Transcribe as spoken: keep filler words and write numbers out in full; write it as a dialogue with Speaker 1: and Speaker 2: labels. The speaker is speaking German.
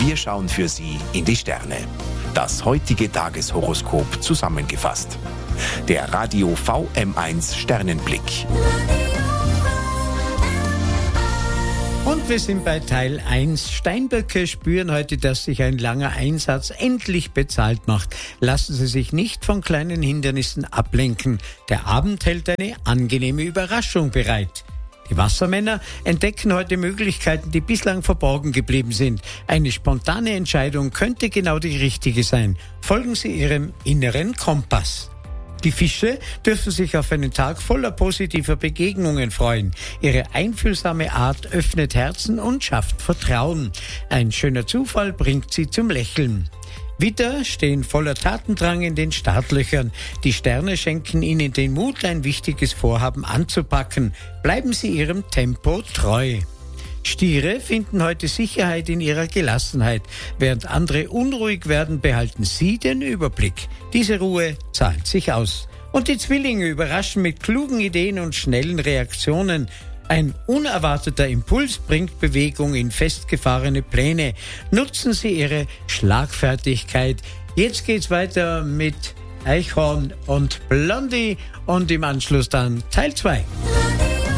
Speaker 1: Wir schauen für Sie in die Sterne. Das heutige Tageshoroskop zusammengefasst. Der Radio V M eins Sternenblick.
Speaker 2: Und wir sind bei Teil eins. Steinböcke spüren heute, dass sich ein langer Einsatz endlich bezahlt macht. Lassen Sie sich nicht von kleinen Hindernissen ablenken. Der Abend hält eine angenehme Überraschung bereit. Die Wassermänner entdecken heute Möglichkeiten, die bislang verborgen geblieben sind. Eine spontane Entscheidung könnte genau die richtige sein. Folgen Sie Ihrem inneren Kompass. Die Fische dürfen sich auf einen Tag voller positiver Begegnungen freuen. Ihre einfühlsame Art öffnet Herzen und schafft Vertrauen. Ein schöner Zufall bringt sie zum Lächeln. Widder stehen voller Tatendrang in den Startlöchern. Die Sterne schenken ihnen den Mut, ein wichtiges Vorhaben anzupacken. Bleiben Sie Ihrem Tempo treu. Stiere finden heute Sicherheit in ihrer Gelassenheit. Während andere unruhig werden, behalten Sie den Überblick. Diese Ruhe zahlt sich aus. Und die Zwillinge überraschen mit klugen Ideen und schnellen Reaktionen. Ein unerwarteter Impuls bringt Bewegung in festgefahrene Pläne. Nutzen Sie Ihre Schlagfertigkeit. Jetzt geht's weiter mit Eichhorn und Blondie und im Anschluss dann Teil zwei.